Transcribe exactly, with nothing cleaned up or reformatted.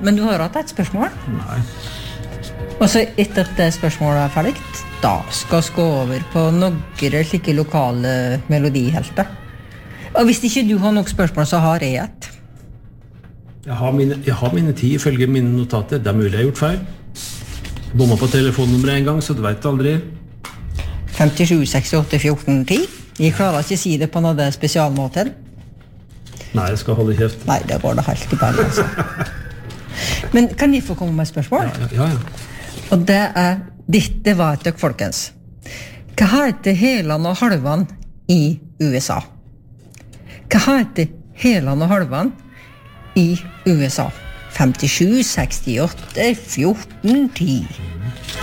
men du har hatt et spørsmål? Nei. Og så etter at det spørsmålet er ferdig, da skal vi gå over på noen slike lokale melodihelter. Og hvis ikke du har noen spørsmål, så har jeg et. Jeg har mine, jeg har mine ti ifølge mine notater. Det er mulig jeg har gjort feil. Bomma på telefonnummeret en gang, så du vet aldri. femtisju sekstiåtte fjorten ti. Jeg klarer ikke å si det på noe spesialmåter. Nei, jeg skal holde kjeft. Nei, det går det helt i bare, altså. Men kan jeg få komme med et spørsmål? Ja, ja, ja. Og det er, dette vet dere, folkens. Hva heter Heland og Halvan i U S A? Hva heter Heland og Halvan i U S A? femtisju sekstiåtte fjorten ti.